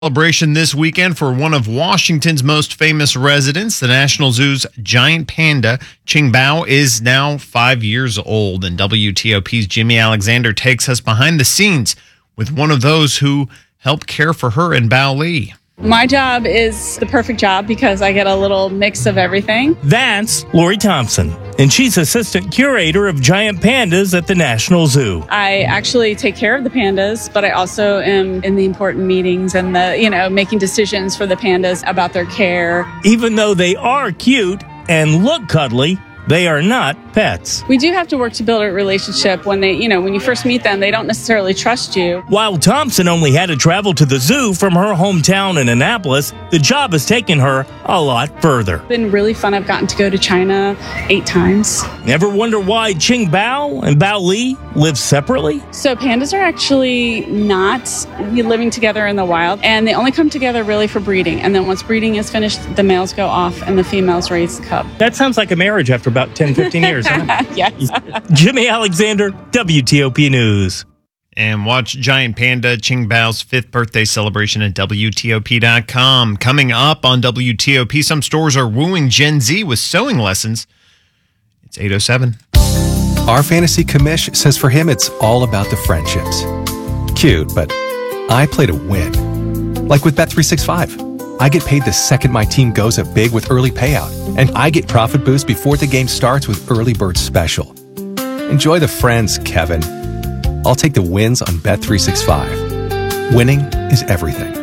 Celebration this weekend for one of Washington's most famous residents. The National Zoo's giant panda, Qingbao, is now 5 years old, and WTOP's Jimmy Alexander takes us behind the scenes with one of those who helped care for her in Baoli. My job is the perfect job because I get a little mix of everything. That's Lori Thompson, and she's assistant curator of giant pandas at the National Zoo. I actually take care of the pandas, but I also am in the important meetings and making decisions for the pandas about their care. Even though they are cute and look cuddly, they are not pets. We do have to work to build a relationship. When when you first meet them, they don't necessarily trust you. While Thompson only had to travel to the zoo from her hometown in Annapolis, the job has taken her a lot further. It's been really fun. I've gotten to go to China 8 times. Ever wonder why Qingbao and Baoli live separately? So pandas are actually not living together in the wild, and they only come together really for breeding. And then once breeding is finished, the males go off and the females raise the cub. That sounds like a marriage after about 10, 15 years. Huh? Yes. Jimmy Alexander, WTOP News. And watch Giant Panda Qingbao's 5th birthday celebration at WTOP.com. Coming up on WTOP, some stores are wooing Gen Z with sewing lessons. It's 8:07. Our fantasy commish says for him it's all about the friendships. Cute, but I play to win. Like with Bet365. I get paid the second my team goes up big with early payout. And I get profit boost before the game starts with Early Bird Special. Enjoy the friends, Kevin. I'll take the wins on Bet365. Winning is everything.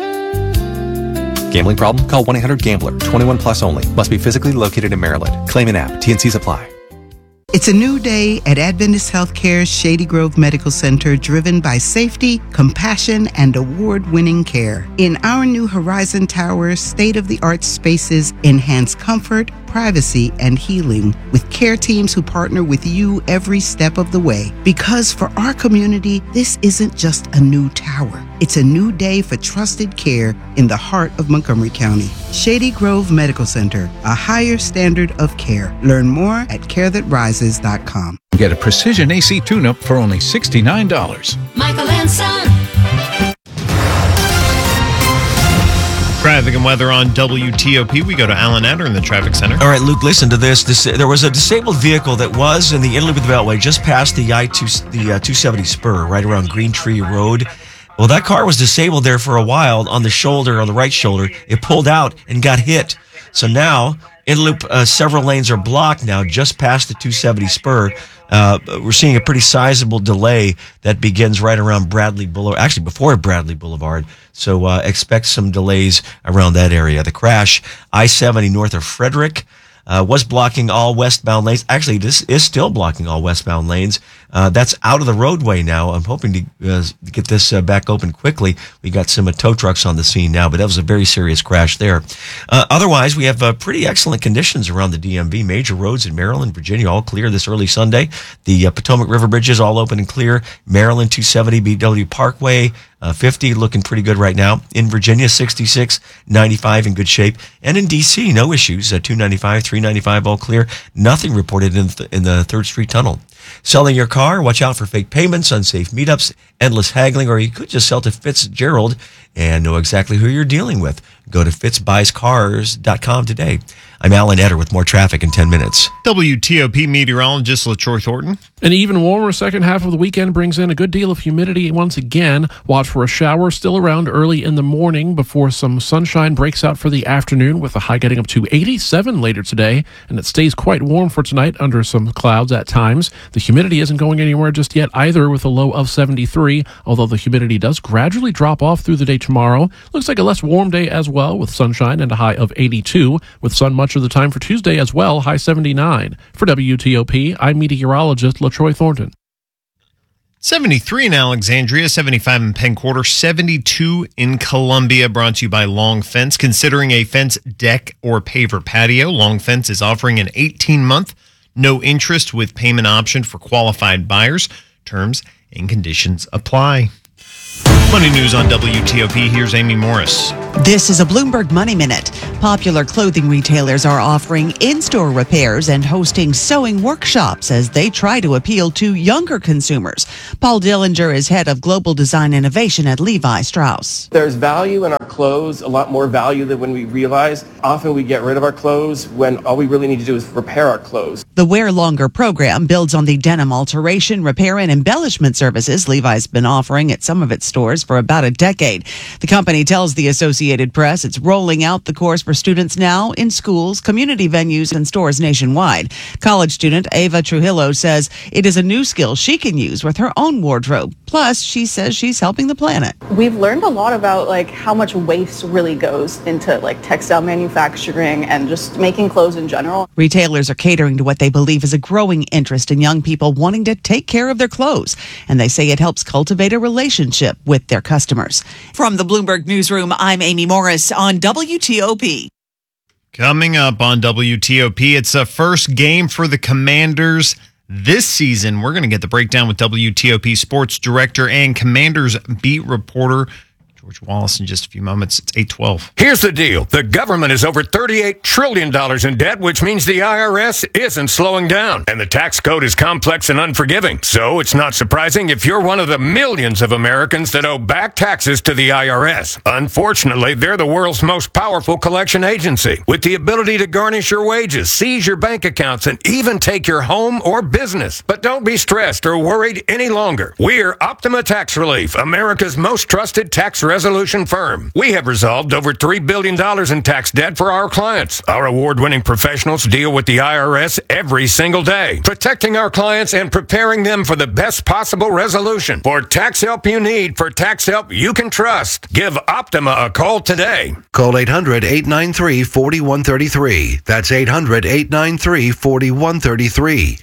Gambling problem? Call 1-800-GAMBLER. 21 plus only. Must be physically located in Maryland. Claim an app. TNCs apply. It's a new day at Adventist Healthcare's Shady Grove Medical Center, driven by safety, compassion, and award-winning care. In our new Horizon Tower, state-of-the-art spaces enhance comfort, privacy, and healing with care teams who partner with you every step of the way. Because for our community, this isn't just a new tower. It's a new day for trusted care in the heart of Montgomery County. Shady Grove Medical Center, a higher standard of care. Learn more at carethatrises.com. Get a precision AC tune-up for only $69. Michael and Son. Traffic and weather on WTOP. We go to Alan Adder in the traffic center. All right, Luke, listen to this. There was a disabled vehicle that was in the Italy with the Beltway just past the 270 spur, right around Green Tree Road. Well, that car was disabled there for a while on the right shoulder. It pulled out and got hit. So now, Inloop, several lanes are blocked now just past the 270 spur. We're seeing a pretty sizable delay that begins right around Bradley Boulevard, actually before Bradley Boulevard. So expect some delays around that area. The crash, I-70 north of Frederick, was blocking all westbound lanes. Actually, this is still blocking all westbound lanes. That's out of the roadway now. I'm hoping to get this back open quickly. We got some tow trucks on the scene now, but that was a very serious crash there. Otherwise, we have pretty excellent conditions around the DMV. Major roads in Maryland, Virginia, all clear this early Sunday. The Potomac River bridges all open and clear. Maryland, 270 BW Parkway, 50 looking pretty good right now. In Virginia, 66, 95 in good shape. And in D.C., no issues. 295, 395 all clear. Nothing reported in the 3rd Street Tunnel. Selling your car? Watch out for fake payments, unsafe meetups, endless haggling, or you could just sell to Fitzgerald and know exactly who you're dealing with. Go to fitzbuyscars.com today. I'm Alan Eder with more traffic in 10 minutes. WTOP meteorologist LaTroy Thornton. An even warmer second half of the weekend brings in a good deal of humidity once again. Watch for a shower still around early in the morning before some sunshine breaks out for the afternoon, with a high getting up to 87 later today. And it stays quite warm for tonight under some clouds at times. The humidity isn't going anywhere just yet either, with a low of 73, although the humidity does gradually drop off through the day tomorrow. Looks like a less warm day as well, with sunshine and a high of 82, with sun much of the time for Tuesday as well, high 79. For WTOP, I'm meteorologist LaTroy Thornton. 73 in Alexandria, 75 in Penn Quarter, 72 in Columbia. Brought to you by Long Fence. Considering a fence, deck, or paver patio, Long Fence is offering an 18-month, no interest with payment option for qualified buyers. Terms and conditions apply. Money news on WTOP. Here's Amy Morris. This is a Bloomberg Money Minute. Popular clothing retailers are offering in-store repairs and hosting sewing workshops as they try to appeal to younger consumers. Paul Dillinger is head of global design innovation at Levi Strauss. There's value in our clothes, a lot more value than when we realize. Often we get rid of our clothes when all we really need to do is repair our clothes. The Wear Longer program builds on the denim alteration, repair, and embellishment services Levi's been offering at some of its stores for about a decade. The company tells the Associated Press it's rolling out the course for students now in schools, community venues, and stores nationwide. College student Ava Trujillo says it is a new skill she can use with her own wardrobe. Plus, she says she's helping the planet. We've learned a lot about how much waste really goes into textile manufacturing and just making clothes in general. Retailers are catering to what they believe is a growing interest in young people wanting to take care of their clothes, and they say it helps cultivate a relationship with their customers. From the Bloomberg Newsroom, I'm Amy Morris on WTOP. Coming up on WTOP, it's a first game for the Commanders this season. We're going to get the breakdown with WTOP sports director and Commanders beat reporter George Wallace in just a few moments. It's 8:12. Here's the deal. The government is over $38 trillion in debt, which means the IRS isn't slowing down. And the tax code is complex and unforgiving. So it's not surprising if you're one of the millions of Americans that owe back taxes to the IRS. Unfortunately, they're the world's most powerful collection agency, with the ability to garnish your wages, seize your bank accounts, and even take your home or business. But don't be stressed or worried any longer. We're Optima Tax Relief, America's most trusted tax resolution firm. We have resolved over $3 billion in tax debt for our clients. Our award-winning professionals deal with the IRS every single day, protecting our clients and preparing them for the best possible resolution. For tax help you need, for tax help you can trust, give Optima a call today. Call 800-893-4133. That's 800-893-4133.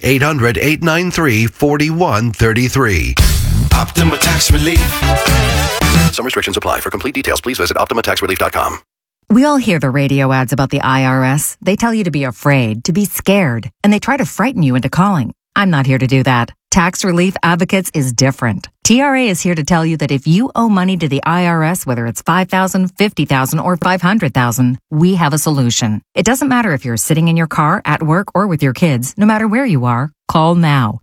800-893-4133. Optima Tax Relief. Some restrictions apply. For complete details, please visit OptimaTaxRelief.com. We all hear the radio ads about the IRS. They tell you to be afraid, to be scared, and they try to frighten you into calling. I'm not here to do that. Tax Relief Advocates is different. TRA is here to tell you that if you owe money to the IRS, whether it's $5,000, $50,000, or $500,000, we have a solution. It doesn't matter if you're sitting in your car, at work, or with your kids. No matter where you are, call now.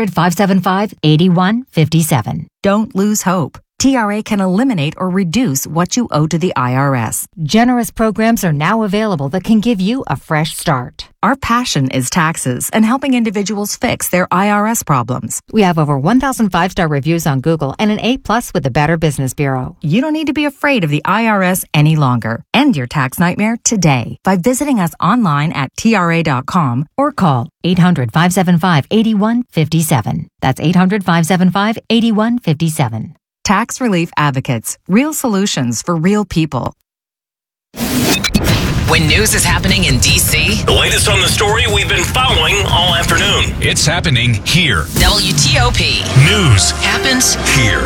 800-575-8157. Don't lose hope. TRA can eliminate or reduce what you owe to the IRS. Generous programs are now available that can give you a fresh start. Our passion is taxes and helping individuals fix their IRS problems. We have over 1,000 5-star reviews on Google and an A+ with the Better Business Bureau. You don't need to be afraid of the IRS any longer. End your tax nightmare today by visiting us online at TRA.com or call 800-575-8157. That's 800-575-8157. Tax Relief Advocates. Real solutions for real people. When news is happening in D.C., the latest on the story we've been following all afternoon. It's happening here. WTOP. News happens here.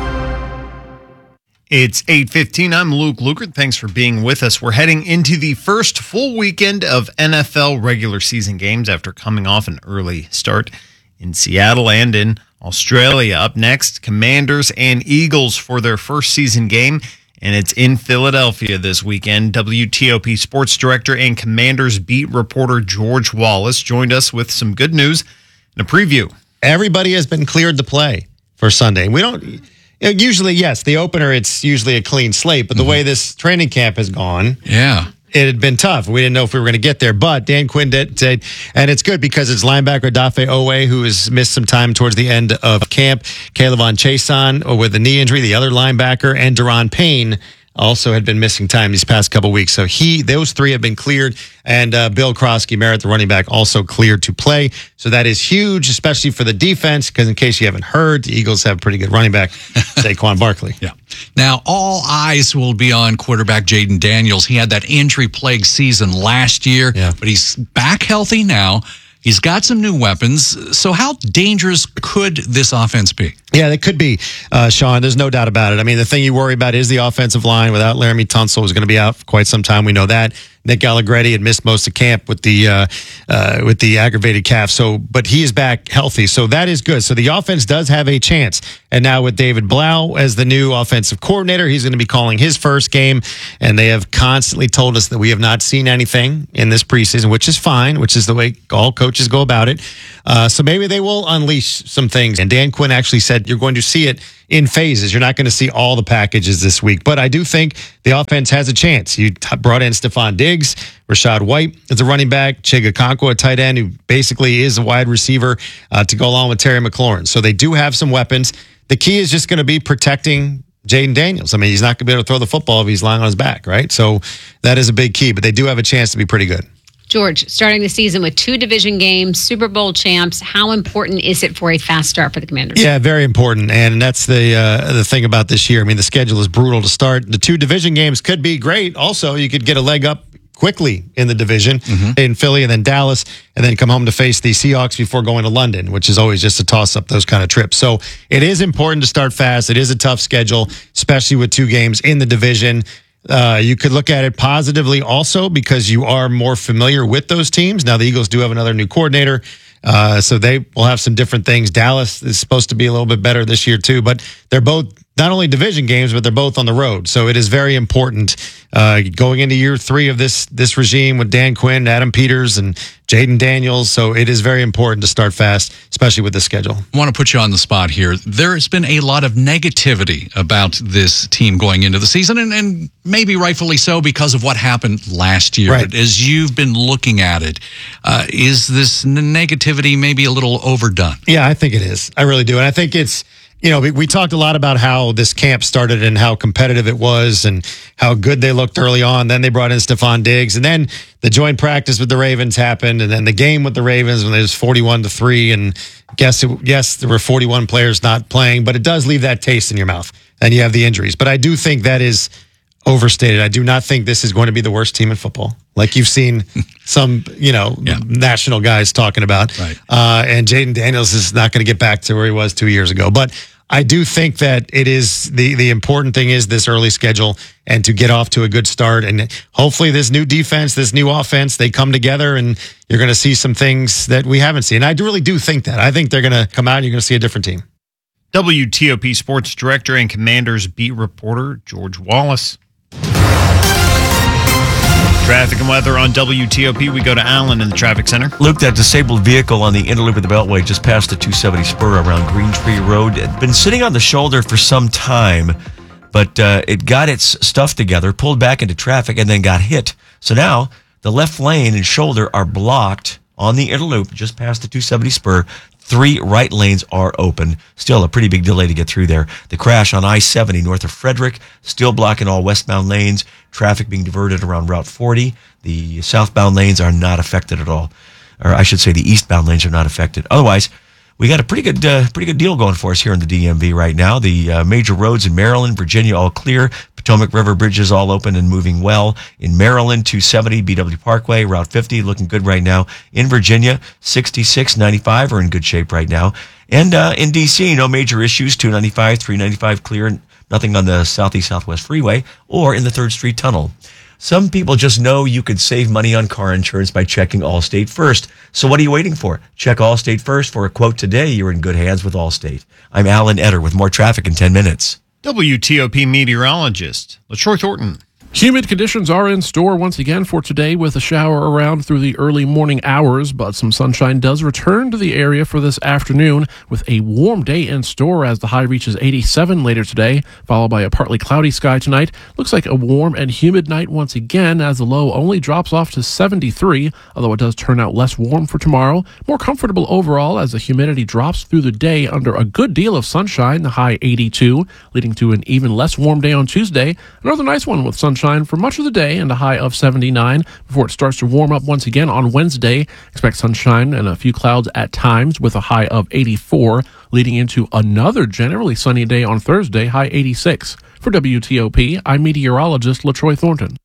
It's 8:15. I'm Luke Lukert. Thanks for being with us. We're heading into the first full weekend of NFL regular season games after coming off an early start in Seattle and in Australia. Up next, Commanders and Eagles for their first season game, and it's in Philadelphia this weekend. WTOP sports director and Commanders beat reporter George Wallace joined us with some good news and a preview. Everybody has been cleared to play for Sunday. We don't usually, yes, the opener, it's usually a clean slate, but the way this training camp has gone, it had been tough. We didn't know if we were going to get there, but Dan Quinn did, and it's good because it's linebacker Dafe Owe, who has missed some time towards the end of camp, Kayvon Chason with a knee injury, the other linebacker, and Daron Payne also had been missing time these past couple weeks. So those three have been cleared, and Bill Krosky-Merritt, the running back, also cleared to play. So that is huge, especially for the defense, because in case you haven't heard, the Eagles have a pretty good running back, Saquon Barkley. Yeah. Now, all eyes will be on quarterback Jaden Daniels. He had that injury-plagued season last year, but he's back healthy now. He's got some new weapons. So how dangerous could this offense be? Yeah, it could be, Sean. There's no doubt about it. I mean, the thing you worry about is the offensive line. Without Laramie Tunsil, who's going to be out for quite some time. We know that. Nick Allegretti had missed most of camp with the aggravated calf. So, but he is back healthy. So that is good. So the offense does have a chance. And now with David Blau as the new offensive coordinator, he's going to be calling his first game. And they have constantly told us that we have not seen anything in this preseason, which is fine, which is the way all coaches go about it. So maybe they will unleash some things. And Dan Quinn actually said you're going to see it in phases. You're not going to see all the packages this week. But I do think the offense has a chance. You brought in Stephon Diggs, Rashad White as a running back, Chig Okonkwo, a tight end, who basically is a wide receiver to go along with Terry McLaurin. So they do have some weapons. The key is just going to be protecting Jaden Daniels. I mean, he's not going to be able to throw the football if he's lying on his back, right? So that is a big key. But they do have a chance to be pretty good. George, starting the season with 2 division games, Super Bowl champs, how important is it for a fast start for the Commanders? Yeah, very important. And that's the thing about this year. I mean, the schedule is brutal to start. The 2 division games could be great. Also, you could get a leg up quickly in the division in Philly and then Dallas, and then come home to face the Seahawks before going to London, which is always just a toss-up, those kind of trips. So it is important to start fast. It is a tough schedule, especially with 2 games in the division. You could look at it positively also because you are more familiar with those teams. Now, the Eagles do have another new coordinator, so they will have some different things. Dallas is supposed to be a little bit better this year, too, but they're both not only division games, but they're both on the road. So it is very important going into year 3 of this regime with Dan Quinn, Adam Peters, and Jaden Daniels. So it is very important to start fast, especially with the schedule. I want to put you on the spot here. There has been a lot of negativity about this team going into the season, and maybe rightfully so because of what happened last year. Right. But as you've been looking at it, is this negativity maybe a little overdone? Yeah, I think it is. I really do. And I think it's, we talked a lot about how this camp started and how competitive it was and how good they looked early on. Then they brought in Stephon Diggs. And then the joint practice with the Ravens happened. And then the game with the Ravens when it was 41-3. And yes, there were 41 players not playing, but it does leave that taste in your mouth. And you have the injuries. But I do think that is overstated. I do not think this is going to be the worst team in football. Like you've seen some, national guys talking about. Right. And Jaden Daniels is not going to get back to where he was 2 years ago. But I do think that it is the important thing is this early schedule and to get off to a good start. And hopefully this new defense, this new offense, they come together and you're going to see some things that we haven't seen. And I really do think that. I think they're going to come out and you're going to see a different team. WTOP Sports Director and Commanders beat reporter George Wallace. Traffic and weather on WTOP. We go to Allen in the traffic center. Luke, that disabled vehicle on the inner loop of the Beltway just past the 270 spur around Green Tree Road had been sitting on the shoulder for some time, but it got its stuff together, pulled back into traffic, and then got hit. So now the left lane and shoulder are blocked on the inner loop just past the 270 spur. 3 right lanes are open. Still a pretty big delay to get through there. The crash on I-70 north of Frederick, still blocking all westbound lanes. Traffic being diverted around Route 40. The southbound lanes are not affected at all. Or I should say the eastbound lanes are not affected. Otherwise, we got a pretty good deal going for us here in the DMV right now. The major roads in Maryland, Virginia, all clear. Potomac River bridges all open and moving well. In Maryland, 270 BW Parkway, Route 50 looking good right now. In Virginia, 66, 95 are in good shape right now. And in D.C., no major issues. 295, 395 clear. Nothing on the Southeast Southwest Freeway or in the 3rd Street Tunnel. Some people just know you could save money on car insurance by checking Allstate first. So what are you waiting for? Check Allstate first for a quote today. You're in good hands with Allstate. I'm Alan Etter with more traffic in 10 minutes. WTOP meteorologist LaTroy Thornton. Humid conditions are in store once again for today with a shower around through the early morning hours, but some sunshine does return to the area for this afternoon with a warm day in store as the high reaches 87 later today, followed by a partly cloudy sky tonight. Looks like a warm and humid night once again as the low only drops off to 73, although it does turn out less warm for tomorrow. More comfortable overall as the humidity drops through the day under a good deal of sunshine, the high 82, leading to an even less warm day on Tuesday. Another nice one with sunshine for much of the day and a high of 79 before it starts to warm up once again on Wednesday. Expect sunshine and a few clouds at times with a high of 84, leading into another generally sunny day on Thursday, high 86. For WTOP, I'm meteorologist LaTroy Thornton.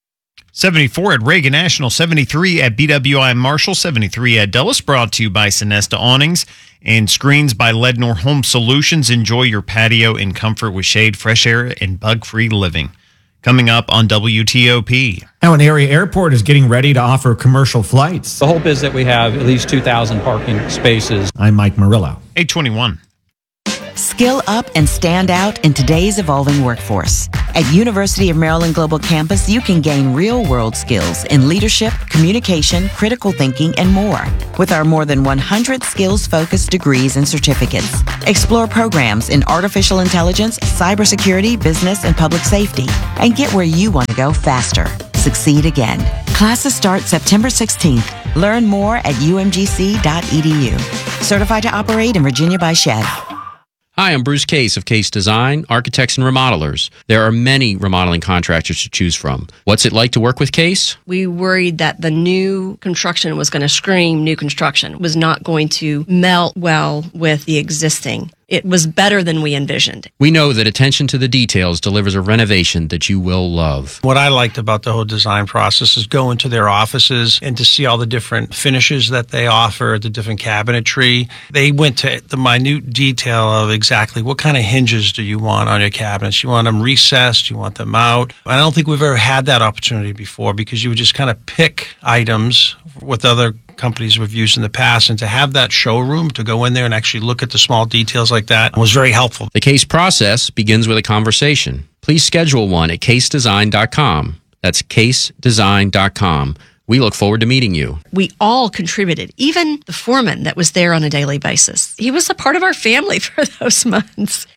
74 at Reagan National, 73 at BWI Marshall, 73 at Dulles. Brought to you by Sonesta Awnings and Screens by Lednor Home Solutions. Enjoy your patio in comfort with shade, fresh air, and bug-free living. coming up on WTOP. Now, an area airport is getting ready to offer commercial flights. The hope is that we have at least 2,000 parking spaces. I'm Mike Murillo. 821. Skill up and stand out in today's evolving workforce. At University of Maryland Global Campus, you can gain real-world skills in leadership, communication, critical thinking, and more. With our more than 100 skills-focused degrees and certificates. Explore programs in artificial intelligence, cybersecurity, business, and public safety. And get where you want to go faster. Succeed again. Classes start September 16th. Learn more at umgc.edu. Certified to operate in Virginia by SHED. Hi, I'm Bruce Case of Case Design, Architects and Remodelers. There are many remodeling contractors to choose from. What's it like to work with Case? We worried that the new construction was going to scream new construction, was not going to melt well with the existing. It was better than we envisioned. We know that attention to the details delivers a renovation that you will love. What I liked about the whole design process is going to their offices and to see all the different finishes that they offer, the different cabinetry. They went to the minute detail of exactly what kind of hinges do you want on your cabinets. You want them recessed, you want them out. I don't think we've ever had that opportunity before because you would just kind of pick items with other companies we've used in the past, and to have that showroom to go in there and actually look at the small details like that was very helpful. The Case process begins with a conversation. Please schedule one at casedesign.com. That's casedesign.com. We look forward to meeting you. We all contributed, even the foreman that was there on a daily basis. He was a part of our family for those months.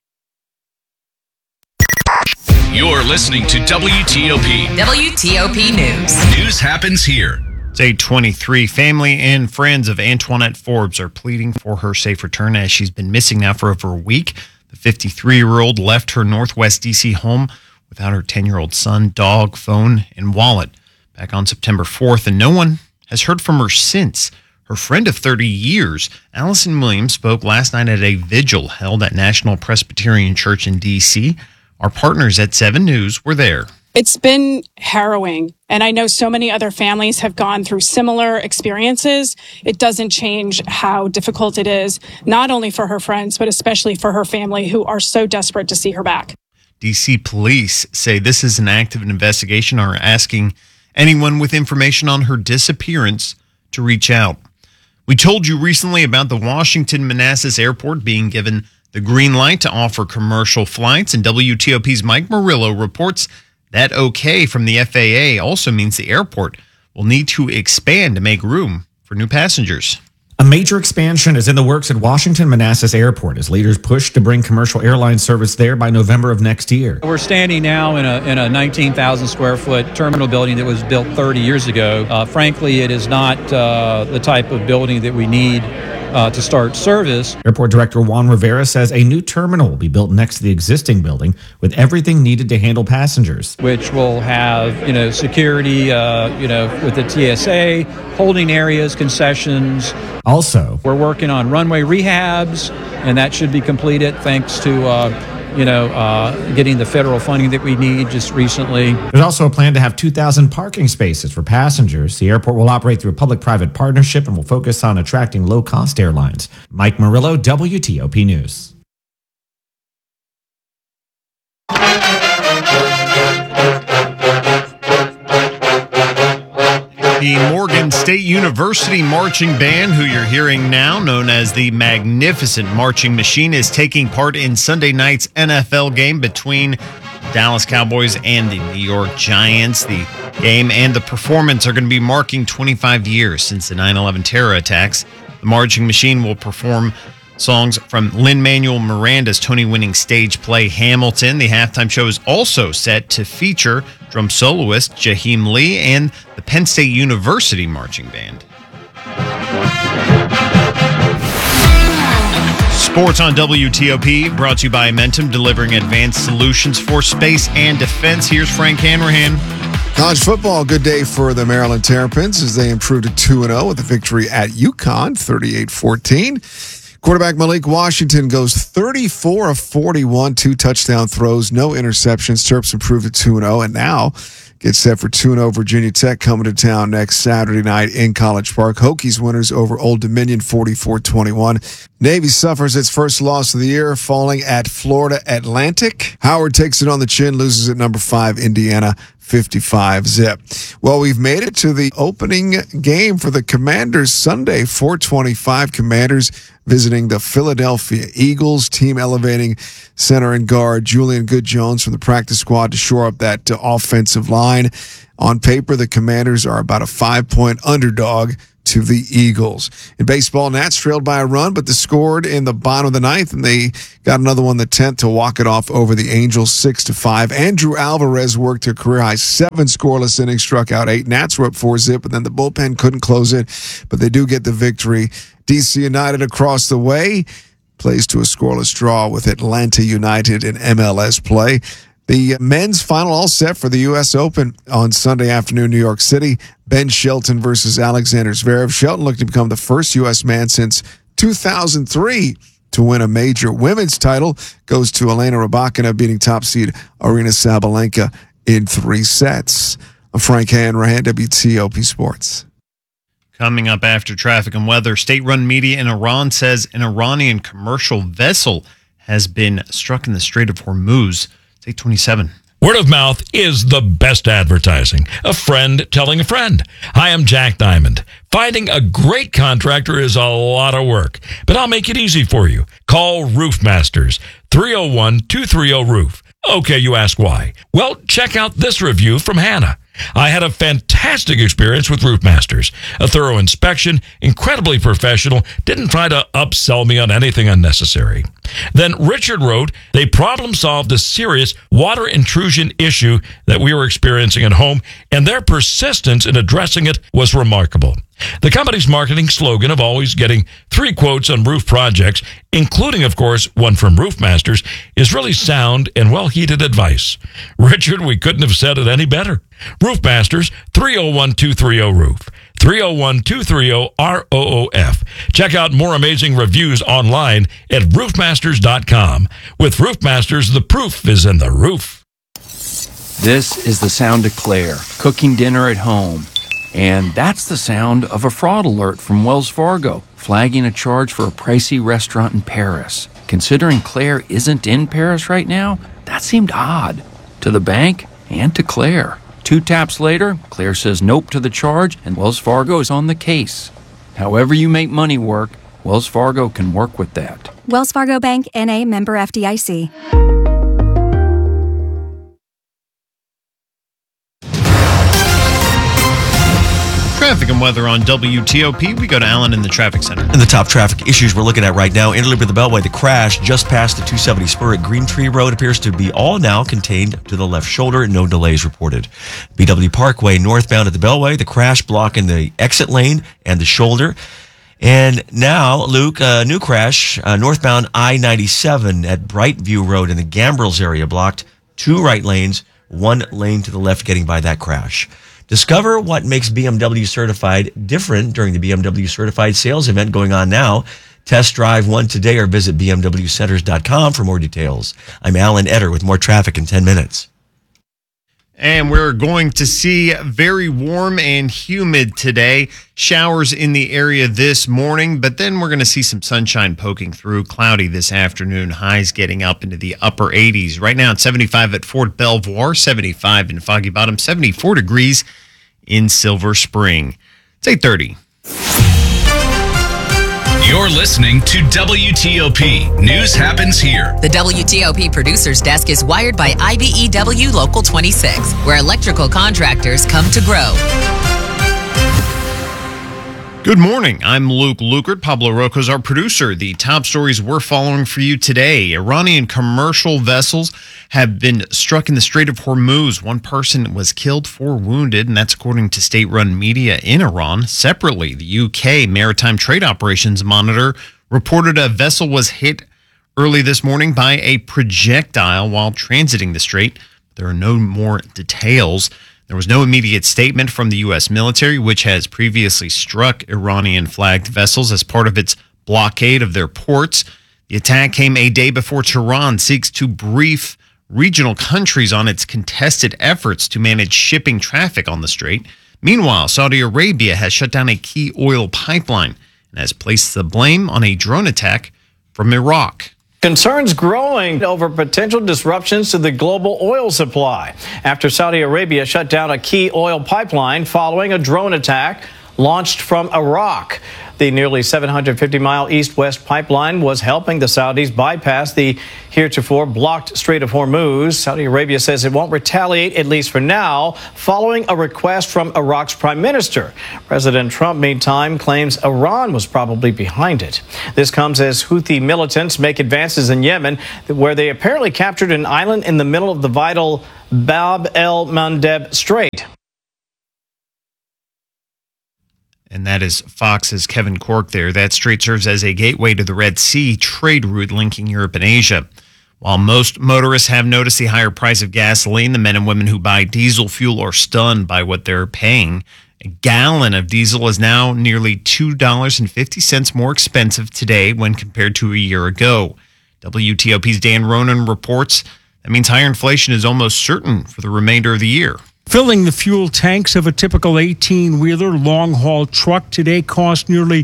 You're listening to WTOP. WTOP News. News happens here. It's 8:23. Family and friends of Antoinette Forbes are pleading for her safe return as she's been missing now for over a week. The 53-year-old left her Northwest D.C. home without her 10-year-old son, dog, phone, and wallet back on September 4th, and no one has heard from her since. Her friend of 30 years, Allison Williams, spoke last night at a vigil held at National Presbyterian Church in D.C. Our partners at 7 News were there. It's been harrowing, and I know so many other families have gone through similar experiences. It doesn't change how difficult it is, not only for her friends, but especially for her family who are so desperate to see her back. D.C. police say this is an active investigation, are asking anyone with information on her disappearance to reach out. We told you recently about the Washington Manassas Airport being given the green light to offer commercial flights, and WTOP's Mike Murillo reports that okay from the FAA also means the airport will need to expand to make room for new passengers. A major expansion is in the works at Washington Manassas Airport as leaders push to bring commercial airline service there by November of next year. We're standing now in a 19,000 square foot terminal building that was built 30 years ago. Frankly, it is not the type of building that we need to start service. Airport Director Juan Rivera says a new terminal will be built next to the existing building with everything needed to handle passengers. Which will have, security, with the TSA, holding areas, concessions. Also, we're working on runway rehabs, and that should be completed thanks to getting the federal funding that we need just recently. There's also a plan to have 2,000 parking spaces for passengers. The airport will operate through a public-private partnership and will focus on attracting low-cost airlines. Mike Murillo, WTOP News. The Morgan State University Marching Band, who you're hearing now, known as the Magnificent Marching Machine, is taking part in Sunday night's NFL game between Dallas Cowboys and the New York Giants. The game and the performance are going to be marking 25 years since the 9/11 terror attacks. The Marching Machine will perform songs from Lin-Manuel Miranda's Tony-winning stage play Hamilton. The halftime show is also set to feature drum soloist Jaheim Lee and the Penn State University Marching Band. Sports on WTOP, brought to you by Amentum, delivering advanced solutions for space and defense. Here's Frank Hanrahan. College football, good day for the Maryland Terrapins as they improved to 2-0 with a victory at UConn, 38-14. Quarterback Malik Washington goes 34 of 41, 2 touchdown throws, no interceptions. Terps improved to 2-0, and now gets set for 2-0 Virginia Tech coming to town next Saturday night in College Park. Hokies winners over Old Dominion 44-21. Navy suffers its first loss of the year, falling at Florida Atlantic. Howard takes it on the chin, loses at number 5 Indiana 55-zip. Well, we've made it to the opening game for the Commanders Sunday, 4:25. Commanders visiting the Philadelphia Eagles. Team elevating center and guard Julian Good-Jones from the practice squad to shore up that offensive line. On paper, the Commanders are about a 5-point underdog to the Eagles. In baseball, Nats trailed by a run, but they scored in the bottom of the ninth, and they got another one in the 10th to walk it off over the Angels 6-5. Andrew Alvarez worked a career-high 7 scoreless innings, struck out 8. Nats were up 4-zip, but then the bullpen couldn't close it, but they do get the victory. DC United across the way plays to a scoreless draw with Atlanta United in MLS play. The men's final all set for the U.S. Open on Sunday afternoon, New York City. Ben Shelton versus Alexander Zverev. Shelton looking to become the first U.S. man since 2003 to win a major. Women's title goes to Elena Rybakina, beating top seed Aryna Sabalenka in 3 sets. I'm Frank Hanrahan, WTOP Sports. Coming up after traffic and weather, state-run media in Iran says an Iranian commercial vessel has been struck in the Strait of Hormuz. It's 8:27. Word of mouth is the best advertising. A friend telling a friend. Hi, I'm Jack Diamond. Finding a great contractor is a lot of work, but I'll make it easy for you. Call Roof Masters, 301-230-ROOF. Okay, you ask why. Well, check out this review from Hannah. I had a fantastic experience with Roof Masters. A thorough inspection, incredibly professional, didn't try to upsell me on anything unnecessary. Then Richard wrote, they problem solved a serious water intrusion issue that we were experiencing at home, and their persistence in addressing it was remarkable. The company's marketing slogan of always getting 3 quotes on roof projects, including, of course, one from Roof Masters, is really sound and well-heeded advice. Richard, we couldn't have said it any better. Roof Masters, 301-230-ROOF. 301-230-ROOF. Check out more amazing reviews online at roofmasters.com. With Roof Masters, the proof is in the roof. This is the sound of Claire, cooking dinner at home. And that's the sound of a fraud alert from Wells Fargo, flagging a charge for a pricey restaurant in Paris. Considering Claire isn't in Paris right now, that seemed odd to the bank and to Claire. 2 taps later, Claire says nope to the charge, and Wells Fargo is on the case. However you make money work, Wells Fargo can work with that. Wells Fargo Bank, N.A., member FDIC. Traffic and weather on WTOP. We go to Alan in the traffic center. And the top traffic issues we're looking at right now. In Liberty the Beltway, the crash just past the 270 spur at Green Tree Road appears to be all now contained to the left shoulder. No delays reported. BW Parkway northbound at the Beltway, the crash blocking the exit lane and the shoulder. And now, Luke, new crash northbound I-97 at Brightview Road in the Gambrels area blocked. 2 right lanes, 1 lane to the left getting by that crash. Discover what makes BMW Certified different during the BMW Certified sales event going on now. Test drive one today or visit bmwcenters.com for more details. I'm Alan Etter with more traffic in 10 minutes. And we're going to see very warm and humid today. Showers in the area this morning, but then we're going to see some sunshine poking through. Cloudy this afternoon. Highs getting up into the upper 80s. Right now it's 75 at Fort Belvoir, 75 in Foggy Bottom, 74 degrees in Silver Spring. It's 8:30. You're listening to WTOP. News happens here. The WTOP producer's desk is wired by IBEW Local 26, where electrical contractors come to grow. Good morning. I'm Luke Lukert. Pablo Rocco's our producer. The top stories we're following for you today. Iranian commercial vessels have been struck in the Strait of Hormuz. 1 person was killed, 4 wounded, and that's according to state-run media in Iran. Separately, the UK Maritime Trade Operations Monitor reported a vessel was hit early this morning by a projectile while transiting the strait. There are no more details. There was no immediate statement from the U.S. military, which has previously struck Iranian-flagged vessels as part of its blockade of their ports. The attack came a day before Tehran seeks to brief regional countries on its contested efforts to manage shipping traffic on the strait. Meanwhile, Saudi Arabia has shut down a key oil pipeline and has placed the blame on a drone attack from Iraq. Concerns growing over potential disruptions to the global oil supply after Saudi Arabia shut down a key oil pipeline following a drone attack launched from Iraq. The nearly 750-mile east-west pipeline was helping the Saudis bypass the heretofore blocked Strait of Hormuz. Saudi Arabia says it won't retaliate, at least for now, following a request from Iraq's prime minister. President Trump, meantime, claims Iran was probably behind it. This comes as Houthi militants make advances in Yemen, where they apparently captured an island in the middle of the vital Bab el-Mandeb Strait. And that is Fox's Kevin Cork there. That strait serves as a gateway to the Red Sea trade route linking Europe and Asia. While most motorists have noticed the higher price of gasoline, the men and women who buy diesel fuel are stunned by what they're paying. A gallon of diesel is now nearly $2.50 more expensive today when compared to a year ago. WTOP's Dan Ronan reports that means higher inflation is almost certain for the remainder of the year. Filling the fuel tanks of a typical 18-wheeler long-haul truck today cost nearly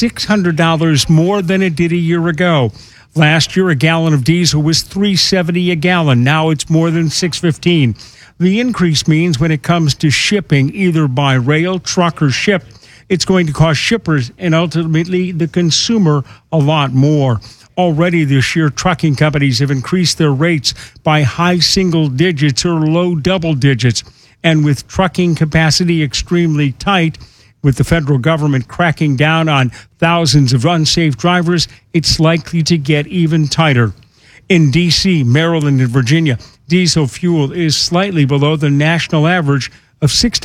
$600 more than it did a year ago. Last year, a gallon of diesel was $3.70 a gallon. Now it's more than $6.15. The increase means when it comes to shipping, either by rail, truck, or ship, it's going to cost shippers and ultimately the consumer a lot more. Already this year, trucking companies have increased their rates by high single digits or low double digits. And with trucking capacity extremely tight, with the federal government cracking down on thousands of unsafe drivers, it's likely to get even tighter. In D.C., Maryland, and Virginia, diesel fuel is slightly below the national average of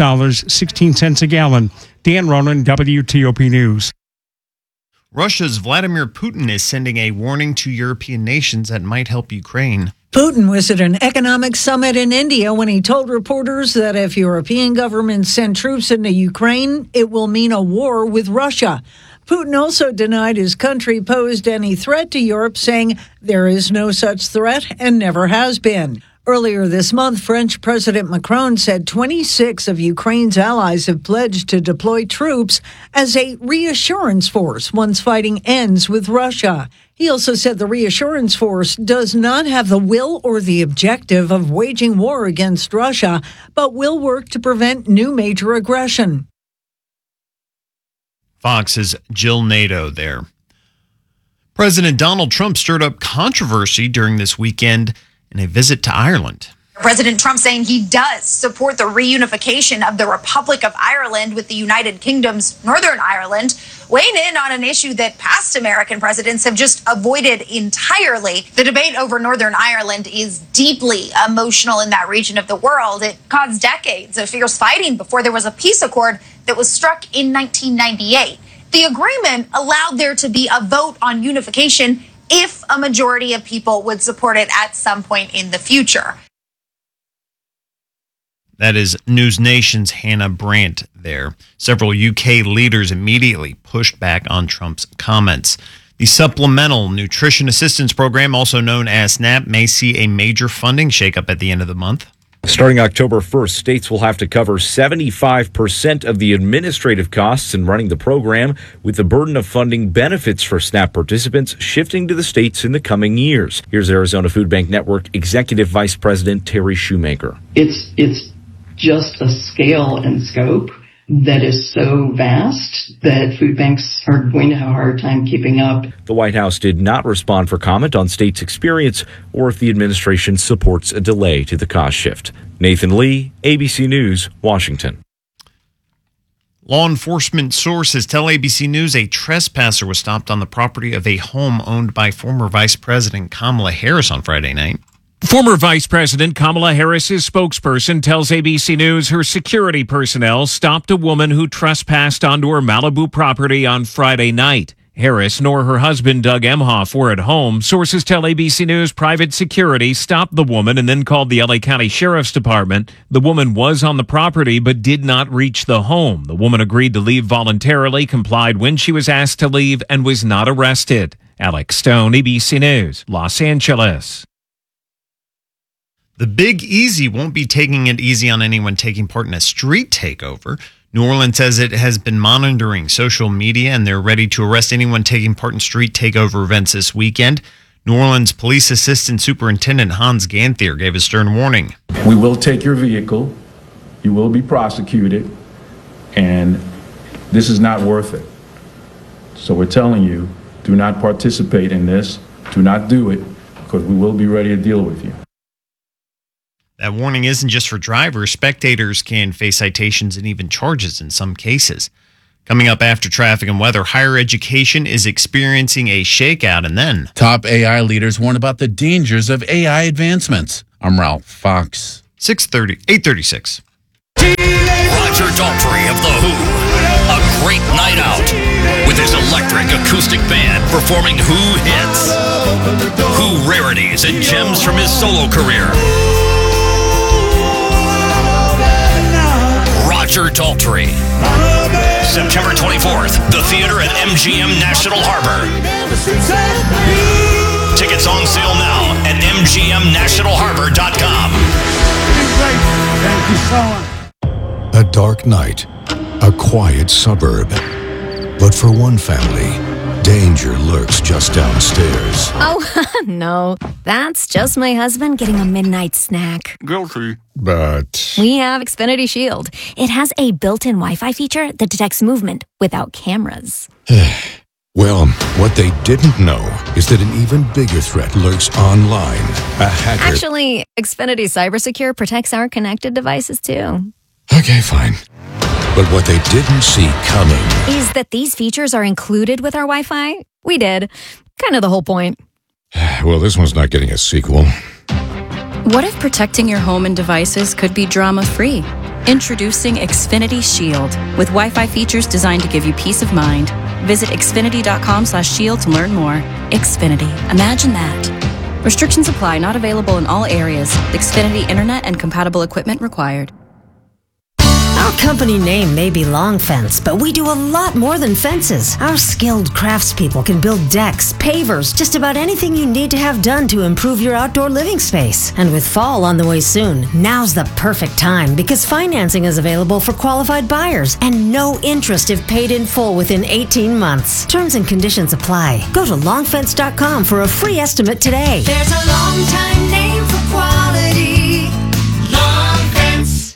$6.16 a gallon. Dan Ronan, WTOP News. Russia's Vladimir Putin is sending a warning to European nations that might help Ukraine. Putin was at an economic summit in India when he told reporters that if European governments send troops into Ukraine, it will mean a war with Russia. Putin also denied his country posed any threat to Europe, saying there is no such threat and never has been. Earlier this month, French President Macron said 26 of Ukraine's allies have pledged to deploy troops as a reassurance force once fighting ends with Russia. He also said the reassurance force does not have the will or the objective of waging war against Russia, but will work to prevent new major aggression. Fox's Jill Nato there. President Donald Trump stirred up controversy during this weekend in a visit to Ireland. President Trump saying he does support the reunification of the Republic of Ireland with the United Kingdom's Northern Ireland, weighing in on an issue that past American presidents have just avoided entirely. The debate over Northern Ireland is deeply emotional in that region of the world. It caused decades of fierce fighting before there was a peace accord that was struck in 1998. The agreement allowed there to be a vote on unification if a majority of people would support it at some point in the future. That is News Nation's Hannah Brandt there. Several UK leaders immediately pushed back on Trump's comments. The Supplemental Nutrition Assistance Program, also known as SNAP, may see a major funding shakeup at the end of the month. Starting October 1st, states will have to cover 75% of the administrative costs in running the program, with the burden of funding benefits for SNAP participants shifting to the states in the coming years. Here's Arizona Food Bank Network Executive Vice President Terry Shoemaker. It's just a scale and scope that is so vast that food banks are going to have a hard time keeping up. The White House did not respond for comment on states' experience or if the administration supports a delay to the cost shift. Nathan Lee, ABC News, Washington. Law enforcement sources tell ABC News a trespasser was stopped on the property of a home owned by former Vice President Kamala Harris on Friday night. Former Vice President Kamala Harris's spokesperson tells ABC News her security personnel stopped a woman who trespassed onto her Malibu property on Friday night. Harris nor her husband, Doug Emhoff, were at home. Sources tell ABC News private security stopped the woman and then called the LA County Sheriff's Department. The woman was on the property but did not reach the home. The woman agreed to leave voluntarily, complied when she was asked to leave, and was not arrested. Alex Stone, ABC News, Los Angeles. The Big Easy won't be taking it easy on anyone taking part in a street takeover. New Orleans says it has been monitoring social media and they're ready to arrest anyone taking part in street takeover events this weekend. New Orleans Police Assistant Superintendent Hans Ganthier gave a stern warning. We will take your vehicle. You will be prosecuted. And this is not worth it. So we're telling you, do not participate in this. Do not do it, because we will be ready to deal with you. That warning isn't just for drivers. Spectators can face citations and even charges in some cases. Coming up after traffic and weather, higher education is experiencing a shakeout, and then top AI leaders warn about the dangers of AI advancements. I'm Ralph Fox. 8:36. Roger Daltrey of The Who. A great night out with his electric acoustic band performing Who hits, Who rarities and gems from his solo career. Roger Daltrey. September 24th, the theater at MGM National Harbor. Tickets on sale now at mgmnationalharbor.com. A dark night, a quiet suburb. But for one family, danger lurks just downstairs. Oh, no. That's just my husband getting a midnight snack. Guilty. But We have Xfinity Shield. It has a built-in Wi-Fi feature that detects movement without cameras. well, what they didn't know is that an even bigger threat lurks online. A hacker. Actually, Xfinity CyberSecure protects our connected devices too. Okay, fine. But what they didn't see coming is that these features are included with our Wi-Fi. We did. Kind of the whole point. Well, this one's not getting a sequel. What if protecting your home and devices could be drama-free? Introducing Xfinity Shield with Wi-Fi features designed to give you peace of mind. Visit xfinity.com/shield to learn more. Xfinity. Imagine that. Restrictions apply. Not available in all areas. Xfinity Internet and compatible equipment required. Our company name may be Long Fence, but we do a lot more than fences. Our skilled craftspeople can build decks, pavers, just about anything you need to have done to improve your outdoor living space. And with fall on the way soon, now's the perfect time because financing is available for qualified buyers and no interest if paid in full within 18 months. Terms and conditions apply. Go to longfence.com for a free estimate today. There's a long time name for quality. Long Fence.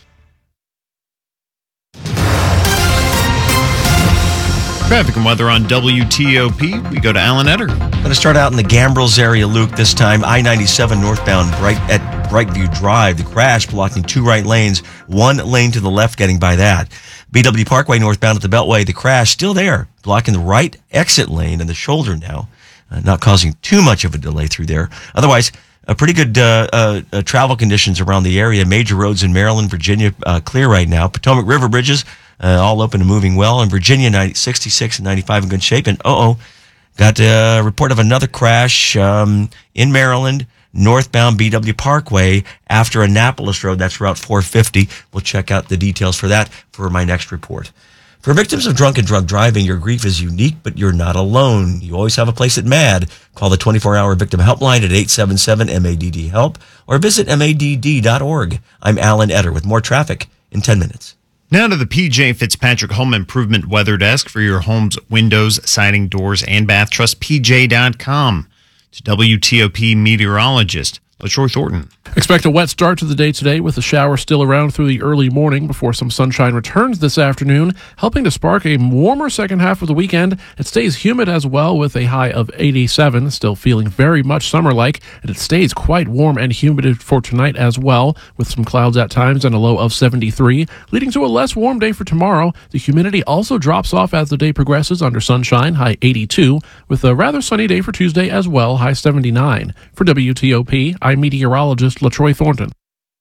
Traffic and weather on WTOP. We go to Alan Etter. Going to start out in the Gambrels area, Luke, this time. I-97 northbound at Brightview Drive. The crash blocking two right lanes, one lane to the left getting by that. BW Parkway northbound at the Beltway. The crash still there, blocking the right exit lane and the shoulder now. Not causing too much of a delay through there. Otherwise, a pretty good travel conditions around the area. Major roads in Maryland, Virginia, clear right now. Potomac River bridges, all open and moving well. In Virginia, 66 and 95 in good shape. And got a report of another crash in Maryland, northbound BW Parkway after Annapolis Road. That's Route 450. We'll check out the details for that for my next report. For victims of drunk and drug driving, your grief is unique, but you're not alone. You always have a place at MADD. Call the 24-hour victim helpline at 877-MADD-HELP or visit MADD.org. I'm Alan Etter with more traffic in 10 minutes. Now to the PJ Fitzpatrick Home Improvement Weather Desk for your home's windows, siding, doors, and bath. Trust PJ.com. To WTOP meteorologist LaTroy Thornton. Expect a wet start to the day today with a shower still around through the early morning before some sunshine returns this afternoon, helping to spark a warmer second half of the weekend. It stays humid as well with a high of 87, still feeling very much summer-like, and it stays quite warm and humid for tonight as well, with some clouds at times and a low of 73, leading to a less warm day for tomorrow. The humidity also drops off as the day progresses under sunshine, high 82, with a rather sunny day for Tuesday as well, high 79. For WTOP, I'm meteorologist LaTroy Thornton.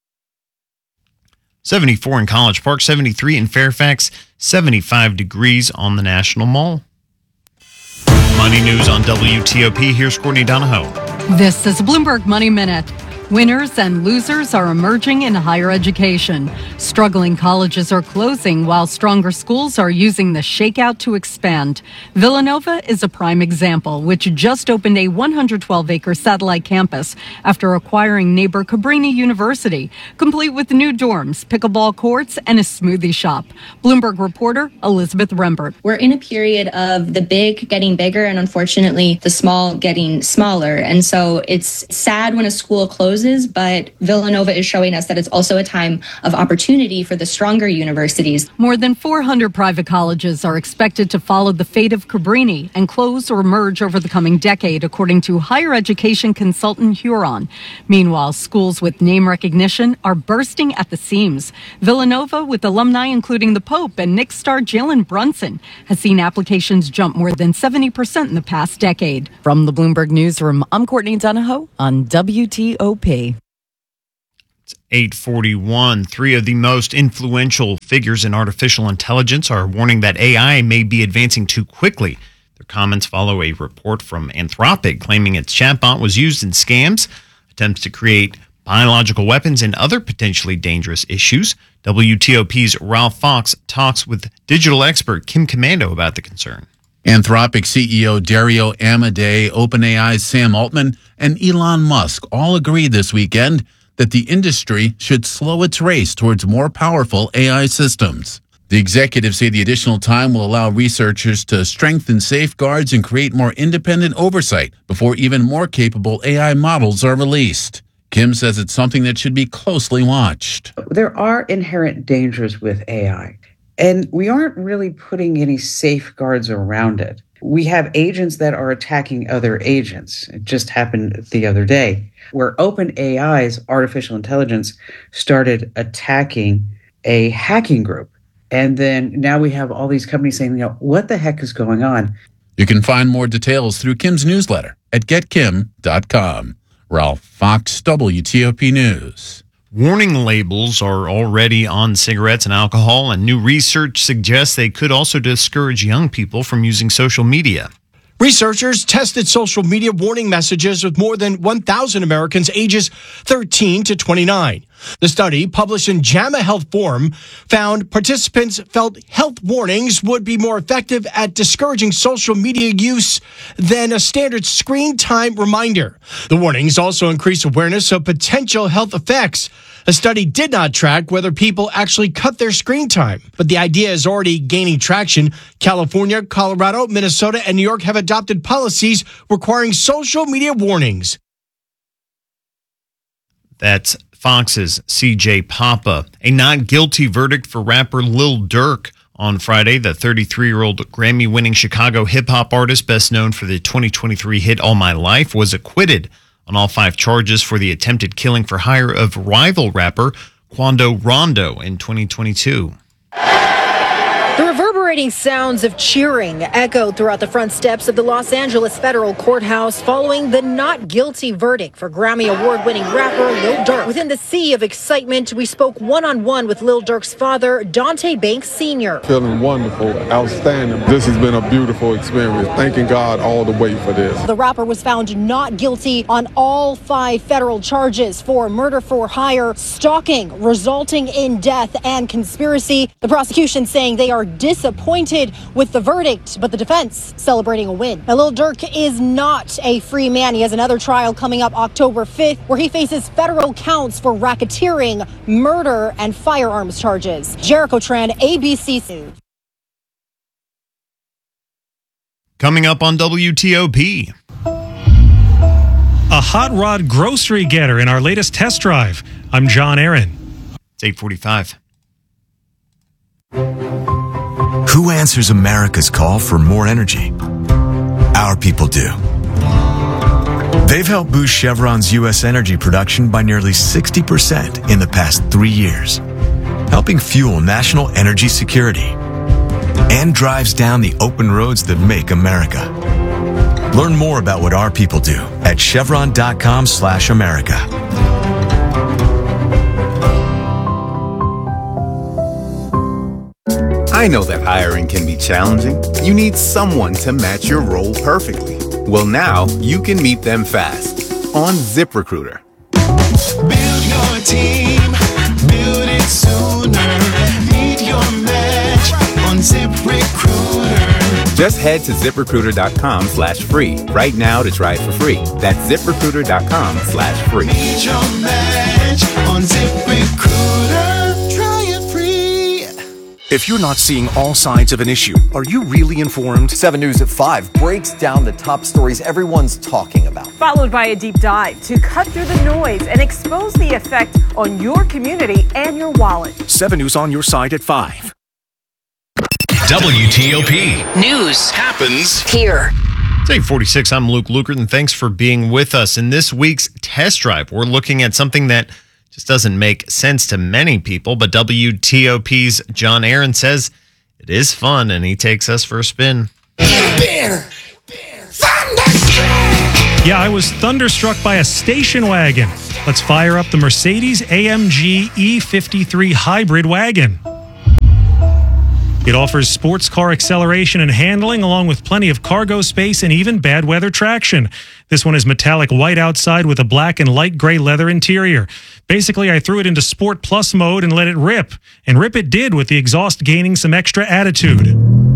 74 in College Park, 73 in Fairfax, 75 degrees on the National Mall. Money news on WTOP. Here's Courtney Donahoe. This is Bloomberg Money Minute. Winners and losers are emerging in higher education. Struggling colleges are closing while stronger schools are using the shakeout to expand. Villanova is a prime example, which just opened a 112-acre satellite campus after acquiring neighbor Cabrini University, complete with new dorms, pickleball courts, and a smoothie shop. Bloomberg reporter Elizabeth Rembert. We're in a period of the big getting bigger and unfortunately the small getting smaller. And so it's sad when a school closes, but Villanova is showing us that it's also a time of opportunity for the stronger universities. More than 400 private colleges are expected to follow the fate of Cabrini and close or merge over the coming decade, according to higher education consultant Huron. Meanwhile, schools with name recognition are bursting at the seams. Villanova, with alumni including the Pope and Knicks star Jalen Brunson, has seen applications jump more than 70% in the past decade. From the Bloomberg Newsroom, I'm Courtney Donahoe on WTOP. It's 8:41. Three of the most influential figures in artificial intelligence are warning that AI may be advancing too quickly. Their comments follow a report from Anthropic claiming its chatbot was used in scams, attempts to create biological weapons, and other potentially dangerous issues. WTOP's Ralph Fox talks with digital expert Kim Komando about the concern. Anthropic CEO Dario Amodei, OpenAI's Sam Altman, and Elon Musk all agreed this weekend that the industry should slow its race towards more powerful AI systems. The executives say the additional time will allow researchers to strengthen safeguards and create more independent oversight before even more capable AI models are released. Kim says it's something that should be closely watched. There are inherent dangers with AI, and we aren't really putting any safeguards around it. We have agents that are attacking other agents. It just happened the other day, where OpenAI's artificial intelligence started attacking a hacking group. And then now we have all these companies saying, what the heck is going on? You can find more details through Kim's newsletter at getkim.com. Ralph Fox, WTOP News. Warning labels are already on cigarettes and alcohol, and new research suggests they could also discourage young people from using social media. Researchers tested social media warning messages with more than 1,000 Americans ages 13 to 29. The study, published in JAMA Health Forum, found participants felt health warnings would be more effective at discouraging social media use than a standard screen time reminder. The warnings also increase awareness of potential health effects. A study did not track whether people actually cut their screen time, but the idea is already gaining traction. California, Colorado, Minnesota, and New York have adopted policies requiring social media warnings. That's Fox's CJ Papa. A not guilty verdict for rapper Lil Durk on Friday. The 33-year-old Grammy-winning Chicago hip-hop artist, best known for the 2023 hit All My Life, was acquitted on all 5 charges for the attempted killing for hire of rival rapper Quando Rondo in 2022. The reverberating sounds of cheering echoed throughout the front steps of the Los Angeles federal courthouse following the not guilty verdict for Grammy award-winning rapper Lil Durk. Within the sea of excitement, we spoke one-on-one with Lil Durk's father, Dante Banks Sr. Feeling wonderful, outstanding. This has been a beautiful experience. Thanking God all the way for this. The rapper was found not guilty on all 5 federal charges for murder for hire, stalking resulting in death, and conspiracy. The prosecution saying they are disappointed with the verdict, but the defense celebrating a win. Now, Lil Durk is not a free man. He has another trial coming up October 5th, where he faces federal counts for racketeering, murder, and firearms charges. Jericho Tran, ABC News. Coming up on WTOP. A hot rod grocery getter in our latest test drive. I'm John Aaron. It's 8:45. Who answers America's call for more energy? Our people do. They've helped boost Chevron's U.S. energy production by nearly 60% in the past 3 years, helping fuel national energy security and drives down the open roads that make America. Learn more about what our people do at chevron.com/America. I know that hiring can be challenging. You need someone to match your role perfectly. Well, now you can meet them fast on ZipRecruiter. Build your team, build it sooner. Meet your match on ZipRecruiter. Just head to ZipRecruiter.com/free right now to try it for free. That's ZipRecruiter.com/free. Meet your match on ZipRecruiter. Try it free. If you're not seeing all sides of an issue, are you really informed? 7 News at 5 breaks down the top stories everyone's talking about. Followed by a deep dive to cut through the noise and expose the effect on your community and your wallet. 7 News on your side at 5. WTOP. News happens here. It's 8:46. I'm Luke Lukert, and thanks for being with us. In this week's test drive, we're looking at something that just doesn't make sense to many people, but WTOP's John Aaron says it is fun, and he takes us for a spin. Yeah, I was thunderstruck by a station wagon. Let's fire up the Mercedes-AMG E53 hybrid wagon. It offers sports car acceleration and handling, along with plenty of cargo space and even bad weather traction. This one is metallic white outside with a black and light gray leather interior. Basically, I threw it into Sport Plus mode and let it rip. And rip it did, with the exhaust gaining some extra attitude.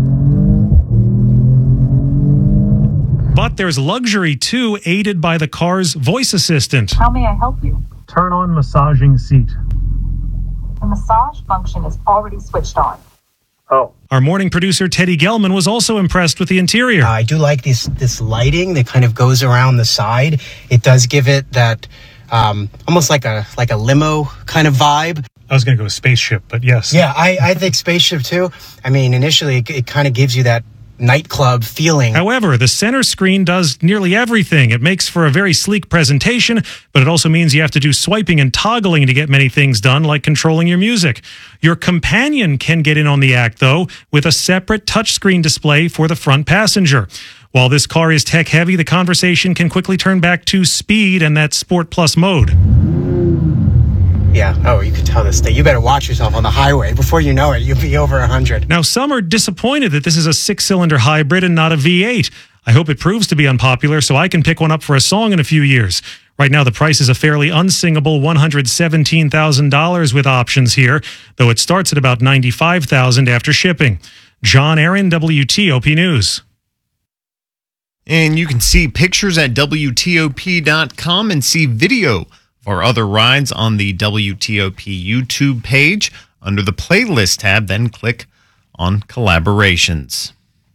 But there's luxury too, aided by the car's voice assistant. How may I help you? Turn on massaging seat. The massage function is already switched on. Our morning producer, Teddy Gelman, was also impressed with the interior. I do like this lighting that kind of goes around the side. It does give it that almost like a limo kind of vibe. I was going to go with spaceship, but yes. Yeah, I think spaceship too. I mean, initially it kind of gives you that nightclub feeling. However, the center screen does nearly everything. It makes for a very sleek presentation, but it also means you have to do swiping and toggling to get many things done, like controlling your music. Your companion can get in on the act, though, with a separate touchscreen display for the front passenger. While this car is tech-heavy, the conversation can quickly turn back to speed and that Sport Plus mode. Yeah, you could tell this thing. You better watch yourself on the highway. Before you know it, you'll be over 100. Now, some are disappointed that this is a 6-cylinder hybrid and not a V8. I hope it proves to be unpopular so I can pick one up for a song in a few years. Right now, the price is a fairly unsingable $117,000 with options here, though it starts at about $95,000 after shipping. John Aaron, WTOP News. And you can see pictures at WTOP.com and see video or other rides on the WTOP YouTube page under the playlist tab, then click on collaborations.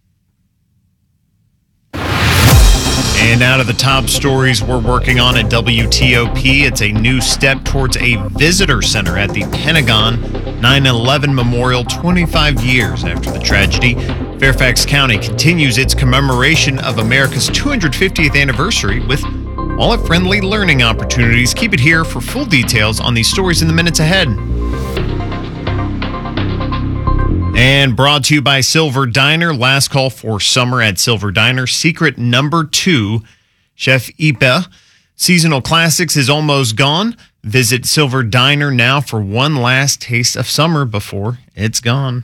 And out of the top stories we're working on at WTOP, it's a new step towards a visitor center at the Pentagon 9/11 Memorial 25 years after the tragedy. Fairfax County continues its commemoration of America's 250th anniversary with wallet-friendly learning opportunities. Keep it here for full details on these stories in the minutes ahead. And brought to you by Silver Diner. Last call for summer at Silver Diner. Secret number 2, Chef Ipe. Seasonal Classics is almost gone. Visit Silver Diner now for one last taste of summer before it's gone.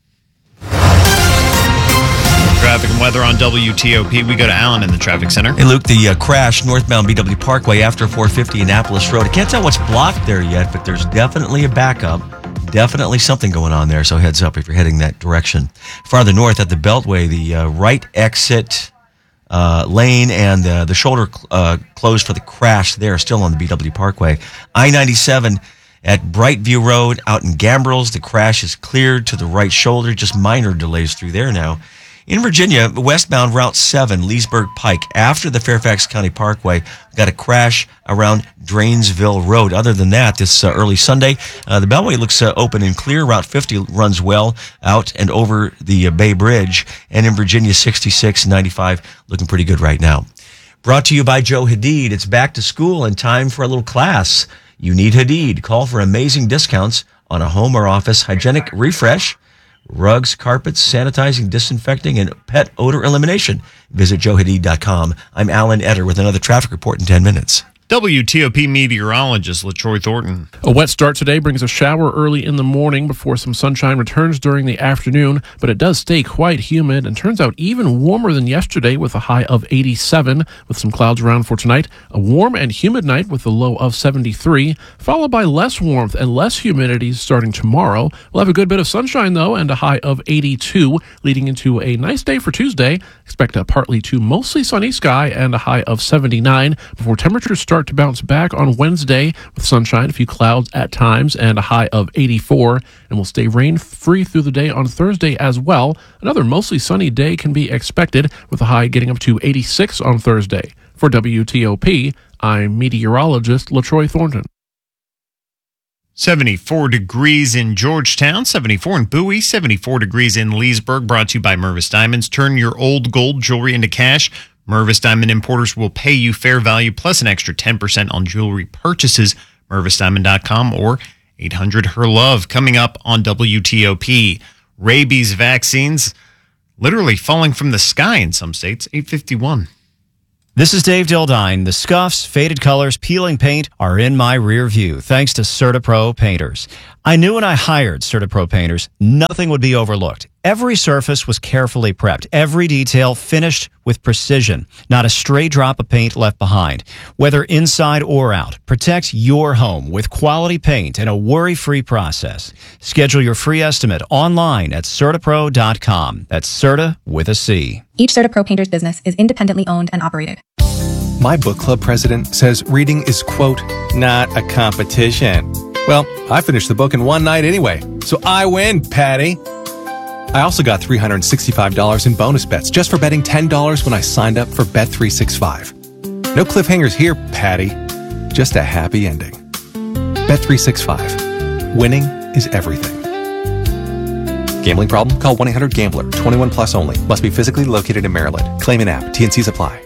Traffic and weather on WTOP. We go to Alan in the traffic center. Hey, Luke, the crash northbound BW Parkway after 450 Annapolis Road. I can't tell what's blocked there yet, but there's definitely a backup. Definitely something going on there, so heads up if you're heading that direction. Farther north at the Beltway, the right exit lane and the shoulder closed for the crash there, still on the BW Parkway. I-97 at Brightview Road out in Gambrels, the crash is cleared to the right shoulder, just minor delays through there now. In Virginia, westbound Route 7, Leesburg Pike, after the Fairfax County Parkway, got a crash around Drainesville Road. Other than that, this early Sunday, the Beltway looks open and clear. Route 50 runs well out and over the Bay Bridge. And in Virginia, 66 and 95 looking pretty good right now. Brought to you by Joe Hadid. It's back to school and time for a little class. You need Hadid. Call for amazing discounts on a home or office hygienic refresh, rugs, carpets, sanitizing, disinfecting, and pet odor elimination. Visit joehadid.com. I'm Alan Etter with another traffic report in 10 minutes. WTOP meteorologist LaTroy Thornton. A wet start today brings a shower early in the morning before some sunshine returns during the afternoon, but it does stay quite humid and turns out even warmer than yesterday with a high of 87 with some clouds around for tonight. A warm and humid night with a low of 73, followed by less warmth and less humidity starting tomorrow. We'll have a good bit of sunshine though and a high of 82 leading into a nice day for Tuesday. Expect a partly to mostly sunny sky and a high of 79 before temperatures start to bounce back on Wednesday with sunshine, a few clouds at times, and a high of 84. And will stay rain-free through the day on Thursday as well. Another mostly sunny day can be expected with a high getting up to 86 on Thursday. For WTOP, I'm meteorologist LaTroy Thornton. 74 degrees in Georgetown, 74 in Bowie, 74 degrees in Leesburg. Brought to you by Mervis Diamonds. Turn your old gold jewelry into cash. Mervis Diamond Importers will pay you fair value plus an extra 10% on jewelry purchases. MervisDiamond.com or 800-HER-LOVE. Coming up on WTOP, rabies vaccines literally falling from the sky in some states. 8:51. This is Dave Dildine. The scuffs, faded colors, peeling paint are in my rear view thanks to CertaPro painters. I knew when I hired CertaPro painters, nothing would be overlooked. Every surface was carefully prepped, every detail finished with precision. Not a stray drop of paint left behind. Whether inside or out, protect your home with quality paint and a worry-free process. Schedule your free estimate online at CertaPro.com. That's Certa with a C. Each CertaPro painter's business is independently owned and operated. My book club president says reading is, quote, not a competition. Well, I finished the book in one night anyway, so I win, Patty. I also got $365 in bonus bets just for betting $10 when I signed up for Bet365. No cliffhangers here, Patty. Just a happy ending. Bet365. Winning is everything. Gambling problem? Call 1-800-GAMBLER. 21 plus only. Must be physically located in Maryland. Claim in app. T&Cs apply.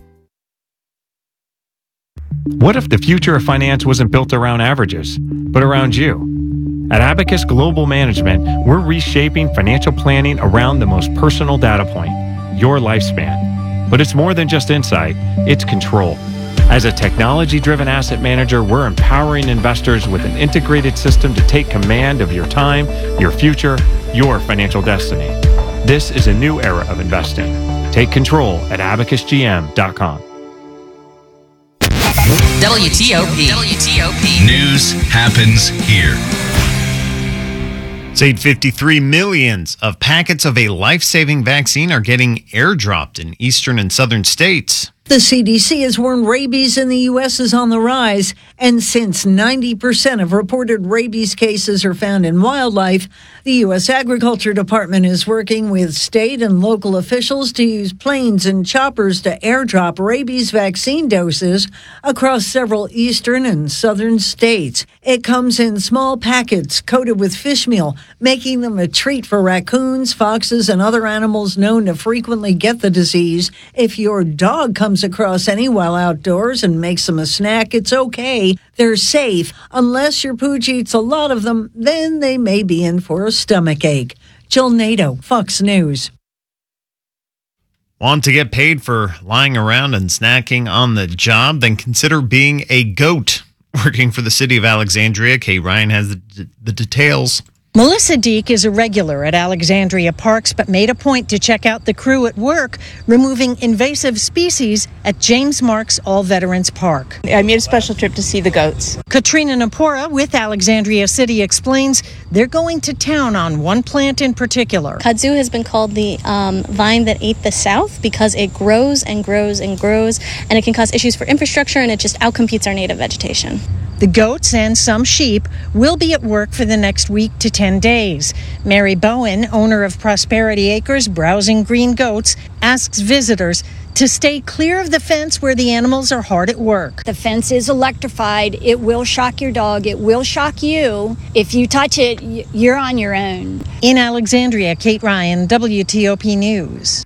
What if the future of finance wasn't built around averages, but around you? At Abacus Global Management, we're reshaping financial planning around the most personal data point, your lifespan. But it's more than just insight, it's control. As a technology-driven asset manager, we're empowering investors with an integrated system to take command of your time, your future, your financial destiny. This is a new era of investing. Take control at abacusgm.com. WTOP. News happens here. It's 8:53. Millions of packets of a life-saving vaccine are getting airdropped in eastern and southern states. The CDC has warned rabies in the U.S. is on the rise, and since 90% of reported rabies cases are found in wildlife, the U.S. Agriculture Department is working with state and local officials to use planes and choppers to airdrop rabies vaccine doses across several eastern and southern states. It comes in small packets coated with fish meal, making them a treat for raccoons, foxes, and other animals known to frequently get the disease. If your dog comes across any while outdoors and makes them a snack, it's okay. They're safe. Unless your pooch eats a lot of them, then they may be in for a stomach ache. Jill Nato, Fox News. Want to get paid for lying around and snacking on the job? Then consider being a goat. Working for the city of Alexandria, Kay Ryan has the details. Melissa Deek is a regular at Alexandria Parks, but made a point to check out the crew at work removing invasive species at James Marks All Veterans Park. I made a special trip to see the goats. Katrina Napora with Alexandria City explains they're going to town on one plant in particular. Kudzu has been called the vine that ate the South because it grows and grows and grows, and it can cause issues for infrastructure, and it just outcompetes our native vegetation. The goats and some sheep will be at work for the next week to 10 days. Mary Bowen, owner of Prosperity Acres, Browsing Green Goats, asks visitors to stay clear of the fence where the animals are hard at work. The fence is electrified. It will shock your dog. It will shock you. If you touch it, you're on your own. In Alexandria, Kate Ryan, WTOP News.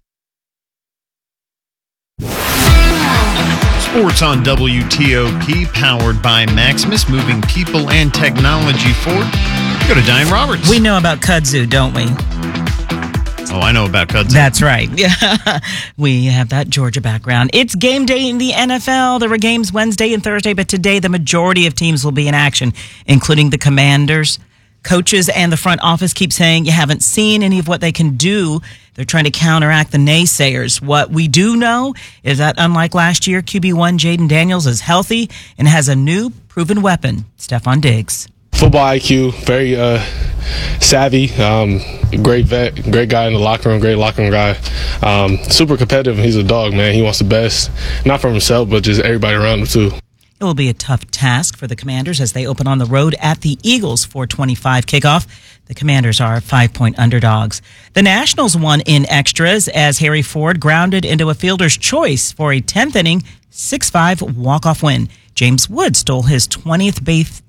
Sports on WTOP, powered by Maximus, moving people and technology forward. Go to Diane Roberts. We know about kudzu, don't we? Oh, I know about Cudzel. That's right. Yeah, we have that Georgia background. It's game day in the NFL. There were games Wednesday and Thursday, but today the majority of teams will be in action, including the Commanders. Coaches and the front office keep saying you haven't seen any of what they can do. They're trying to counteract the naysayers. What we do know is that unlike last year, QB1 Jaden Daniels is healthy and has a new proven weapon, Stephon Diggs. Football IQ, very savvy, great vet, great guy in the locker room, great locker room guy. Super competitive, and he's a dog, man. He wants the best, not for himself, but just everybody around him, too. It will be a tough task for the Commanders as they open on the road at the Eagles 4:25 kickoff. The Commanders are 5-point underdogs. The Nationals won in extras as Harry Ford grounded into a fielder's choice for a 10th inning 6-5 walk-off win. James Wood stole his 20th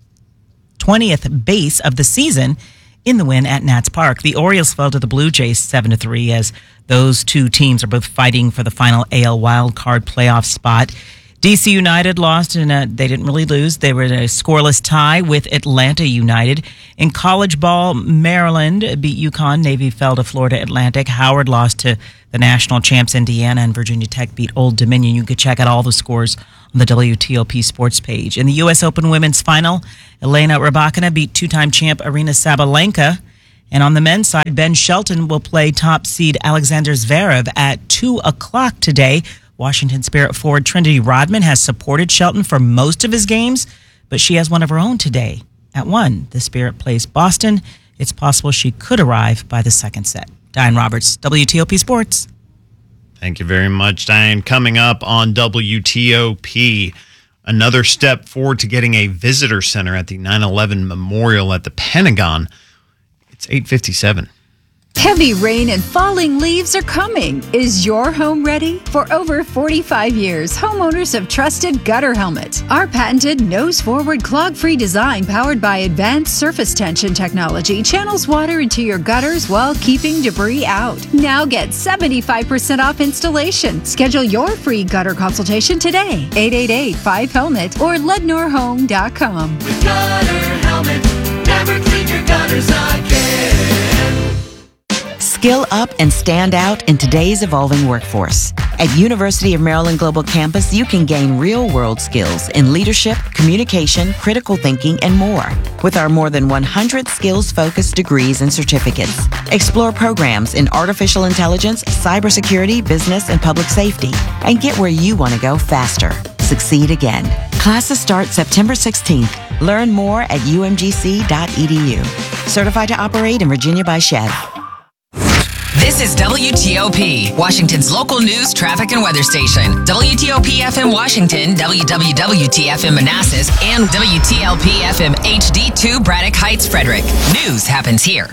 base of the season in the win at Nats Park. The Orioles fell to the Blue Jays 7-3 as those two teams are both fighting for the final AL wildcard playoff spot. DC United lost, and they didn't really lose. They were in a scoreless tie with Atlanta United. In college ball, Maryland beat UConn. Navy fell to Florida Atlantic. Howard lost to the national champs Indiana, and Virginia Tech beat Old Dominion. You could check out all the scores on the WTOP sports page. In the U.S. Open women's final, Elena Rybakina beat two-time champ Arina Sabalenka. And on the men's side, Ben Shelton will play top seed Alexander Zverev at 2 o'clock today. Washington Spirit forward Trinity Rodman has supported Shelton for most of his games, but she has one of her own today. At 1, the Spirit plays Boston. It's possible she could arrive by the second set. Diane Roberts, WTOP Sports. Thank you very much, Diane. Coming up on WTOP, another step forward to getting a visitor center at the 9/11 Memorial at the Pentagon. It's 8:57. Heavy rain and falling leaves are coming. Is your home ready? For over 45 years, homeowners have trusted Gutter Helmet. Our patented nose-forward clog-free design powered by advanced surface tension technology channels water into your gutters while keeping debris out. Now get 75% off installation. Schedule your free gutter consultation today. 888-5HELMET or LednorHome.com. With Gutter Helmet, never clean your gutters again. Skill up and stand out in today's evolving workforce. At University of Maryland Global Campus, you can gain real-world skills in leadership, communication, critical thinking, and more. With our more than 100 skills-focused degrees and certificates. Explore programs in artificial intelligence, cybersecurity, business, and public safety. And get where you want to go faster. Succeed again. Classes start September 16th. Learn more at umgc.edu. Certified to operate in Virginia by Chev. This is WTOP, Washington's local news, traffic, and weather station. WTOP FM Washington, WWWT-FM Manassas, and WTLP FM HD2 Braddock Heights, Frederick. News happens here.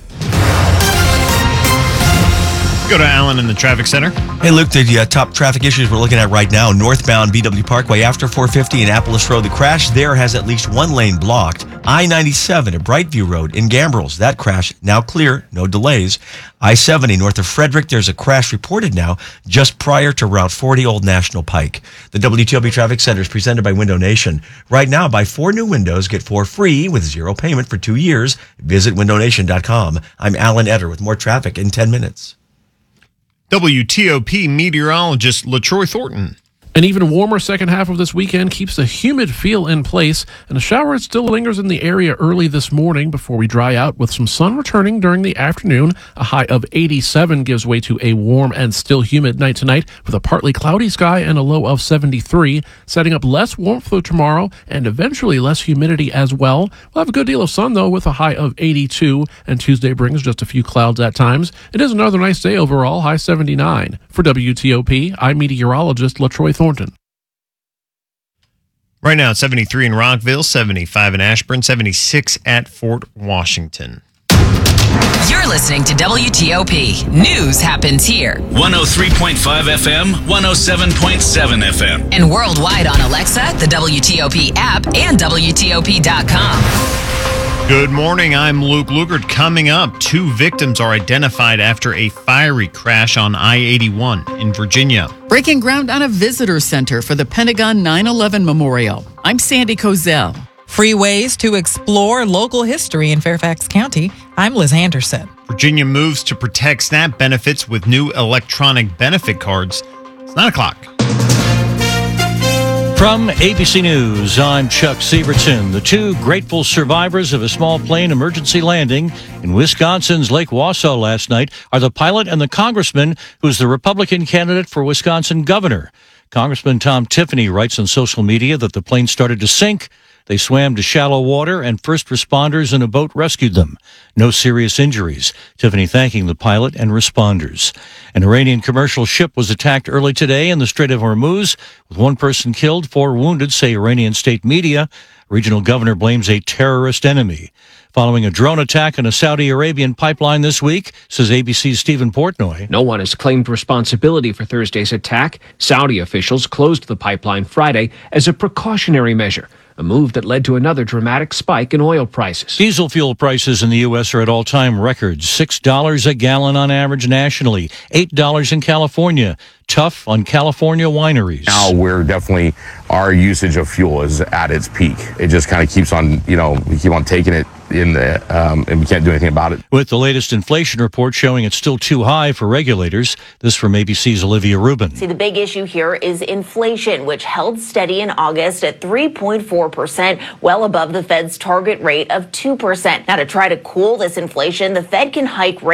Go to Alan in the traffic center. Hey, Luke, the top traffic issues we're looking at right now, northbound BW Parkway after 450 and Annapolis Road. The crash there has at least one lane blocked. I-97 at Brightview Road in Gambrels. That crash now clear, no delays. I-70 north of Frederick, there's a crash reported now just prior to Route 40 Old National Pike. The WTOP Traffic Center is presented by Window Nation. Right now, buy 4 new windows, get 4 free with 0 payment for 2 years. Visit windownation.com. I'm Alan Etter with more traffic in 10 minutes. WTOP meteorologist LaTroy Thornton. An even warmer second half of this weekend keeps the humid feel in place, and a shower still lingers in the area early this morning before we dry out with some sun returning during the afternoon. A high of 87 gives way to a warm and still humid night tonight with a partly cloudy sky and a low of 73, setting up less warmth for tomorrow and eventually less humidity as well. We'll have a good deal of sun, though, with a high of 82, and Tuesday brings just a few clouds at times. It is another nice day overall, high 79. For WTOP, I'm meteorologist LaTroy Thornton. Right now, it's 73 in Rockville, 75 in Ashburn, 76 at Fort Washington. You're listening to WTOP. News happens here. 103.5 FM, 107.7 FM. And worldwide on Alexa, the WTOP app, and WTOP.com. Good morning, I'm Luke Lugert. Coming up, 2 victims are identified after a fiery crash on I-81 in Virginia. Breaking ground on a visitor center for the Pentagon 9/11 Memorial. I'm Sandy Kozel. Free ways to explore local history in Fairfax County. I'm Liz Anderson. Virginia moves to protect SNAP benefits with new electronic benefit cards. It's 9 o'clock. From ABC News, I'm Chuck Sievertson. The two grateful survivors of a small plane emergency landing in Wisconsin's Lake Wausau last night are the pilot and the congressman who's the Republican candidate for Wisconsin governor. Congressman Tom Tiffany writes on social media that the plane started to sink. They swam to shallow water, and first responders in a boat rescued them. No serious injuries. Tiffany thanking the pilot and responders. An Iranian commercial ship was attacked early today in the Strait of Hormuz, with one person killed, 4 wounded, say Iranian state media. Regional governor blames a terrorist enemy. Following a drone attack on a Saudi Arabian pipeline this week, says ABC's Stephen Portnoy. No one has claimed responsibility for Thursday's attack. Saudi officials closed the pipeline Friday as a precautionary measure, a move that led to another dramatic spike in oil prices. Diesel fuel prices in the U.S. are at all-time records. $6 a gallon on average nationally, $8 in California. Tough on California wineries. Now our usage of fuel is at its peak. It just kind of keeps on, we keep on taking it in the, and we can't do anything about it. With the latest inflation report showing it's still too high for regulators. This from ABC's Olivia Rubin. See, the big issue here is inflation, which held steady in August at 3.4%, well above the Fed's target rate of 2%. Now, to try to cool this inflation, the Fed can hike rates